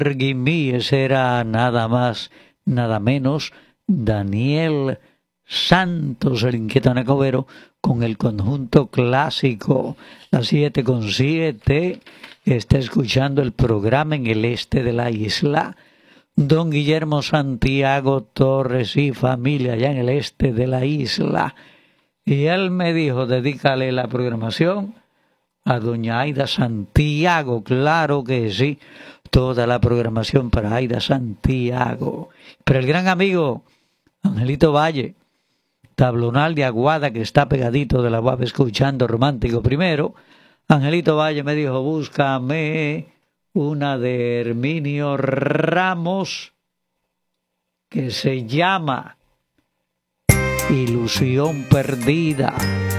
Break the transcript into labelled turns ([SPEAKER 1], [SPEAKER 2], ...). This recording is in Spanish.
[SPEAKER 1] Forgive Me, ese era nada más, nada menos, Daniel Santos, el inquieto Necovero, con el conjunto clásico, las 7:07, está escuchando el programa en el este de la isla. Don Guillermo Santiago Torres y familia allá en el este de la isla. Y él me dijo, dedícale la programación a doña Aida Santiago. Claro que sí, toda la programación para Aida Santiago. Pero el gran amigo Angelito Valle, tablonal de Aguada, que está pegadito de la Guava escuchando Romántico Primero. Angelito Valle me dijo, búscame una de Herminio Ramos que se llama Ilusión Perdida.